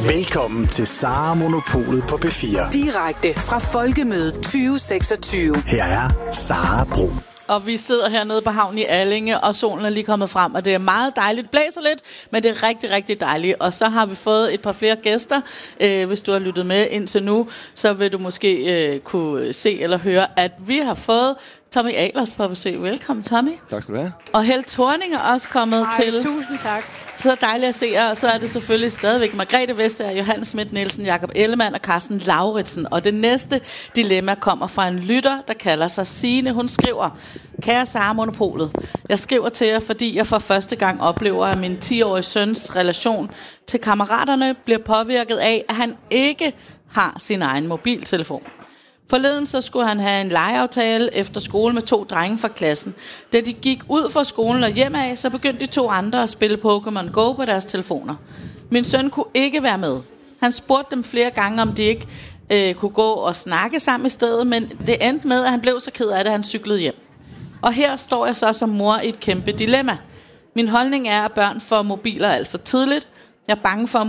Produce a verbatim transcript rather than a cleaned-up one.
Velkommen til Sara Monopolet på P fire. Direkte fra Folkemødet tyve seksogtyve. Her er Sara Bro. Og vi sidder hernede på havnen i Allinge, og solen er lige kommet frem, og det er meget dejligt. Blæser lidt, men det er rigtig, rigtig dejligt. Og så har vi fået et par flere gæster. Øh, hvis du har lyttet med indtil nu, så vil du måske øh, kunne se eller høre, at vi har fået Tommy Ahlers på besøg. Velkommen, Tommy. Tak skal du have. Og Helle Thorning er også kommet Ej, til. Tusind tak. Så dejligt at se jer. Og så er det selvfølgelig stadigvæk Margrethe Vestager, Johannes Schmidt Nielsen, Jakob Ellemann og Carsten Lauritsen. Og det næste dilemma kommer fra en lytter, der kalder sig Signe. Hun skriver: Kære Sara Monopolet, jeg skriver til jer, fordi jeg for første gang oplever, at min ti-årige søns relation til kammeraterne bliver påvirket af, at han ikke har sin egen mobiltelefon. Forleden så skulle han have en legeaftale efter skole med to drenge fra klassen. Da de gik ud fra skolen og hjem af, så begyndte de to andre at spille Pokémon Go på deres telefoner. Min søn kunne ikke være med. Han spurgte dem flere gange, om de ikke øh, kunne gå og snakke sammen i stedet, men det endte med, at han blev så ked af det, at han cyklede hjem. Og her står jeg så som mor i et kæmpe dilemma. Min holdning er, at børn får mobiler alt for tidligt. Jeg er bange for, at